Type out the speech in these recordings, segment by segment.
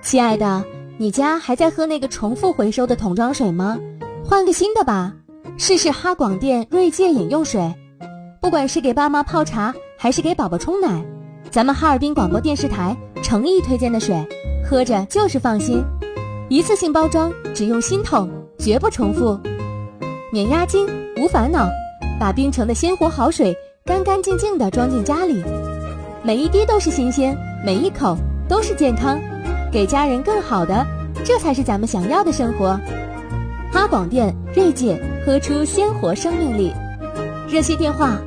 亲爱的，你家还在喝那个重复回收的桶装水吗？换个新的吧，试试哈广电锐界饮用水。不管是给爸妈泡茶，还是给宝宝冲奶，咱们哈尔滨广播电视台诚意推荐的水，喝着就是放心。一次性包装，只用新桶，绝不重复。免押金，无烦恼，把冰城的鲜活好水干干净净地装进家里，每一滴都是新鲜，每一口都是健康，给家人更好的，这才是咱们想要的生活。哈广电锐界，喝出鲜活生命力。热线电话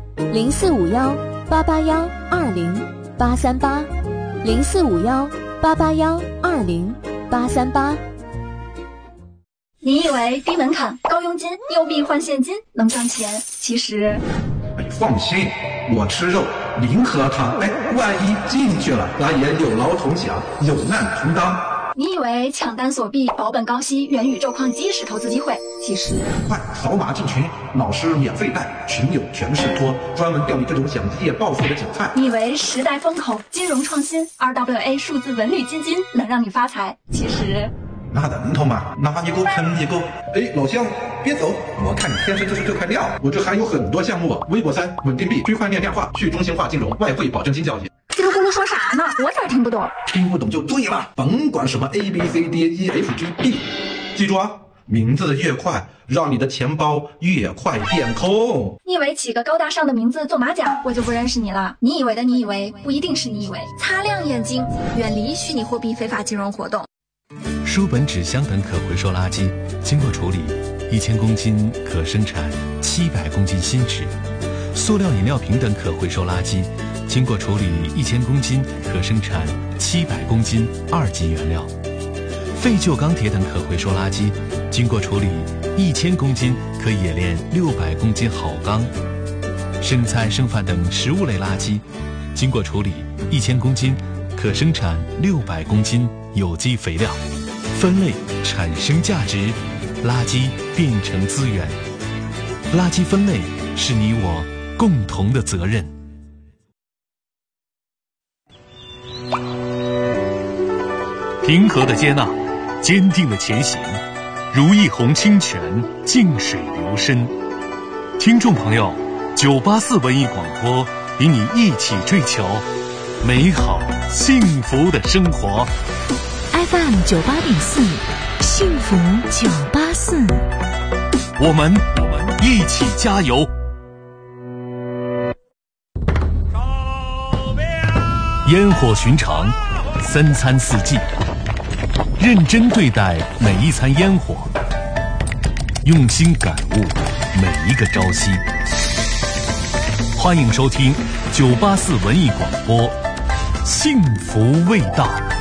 0451-881-20838，0451-881-20838。 你以为低门槛、高佣金、又币换现金能赚钱？其实， 放心，我吃肉，零喝汤。万一进去了，咱也有劳同享，有难同当。 你以为抢单锁币、保本高息、元宇宙矿机是投资机会？其实， 快扫码进群，老师免费带，群友全是托，专门钓你这种想一夜暴富的韭菜。 你以为时代风口、金融创新、RWA 数字文旅基金能让你发财？其实， 那能头吗？拿一钩喷一钩。老乡，别走，我看你天生就是这块料。我这还有很多项目，微博3、稳定币、区块链量化、去中心化金融、外汇保证金交易。 这个咕噜说啥呢？我咋听不懂？ 听不懂就对了，甭管什么 ABCDEFGB， 记住啊，名字越快，让你的钱包越快变空。 你以为起个高大上的名字做马甲，我就不认识你了？你以为的你以为，不一定是你以为。擦亮眼睛，远离虚拟货币非法金融活动。 书本、纸箱等可回收垃圾经过处理，1000公斤可生产700公斤新纸；塑料饮料瓶等可回收垃圾经过处理1000公斤可生产700公斤2级原料；废旧钢铁等可回收垃圾经过处理1000公斤可冶炼600公斤好钢；剩菜剩饭等食物类垃圾经过处理1000公斤可生产600公斤有机肥料。分类产生价值，垃圾变成资源。垃圾分类是你我共同的责任。平和的接纳，坚定的前行，如一泓清泉，静水流深。听众朋友，984文艺广播与你一起追求美好幸福的生活。 FM 98.4，幸福984， 我们一起加油。烟火寻常，3餐4季，认真对待每一餐烟火，用心感悟每一个朝夕。欢迎收听984文艺广播，幸福味道。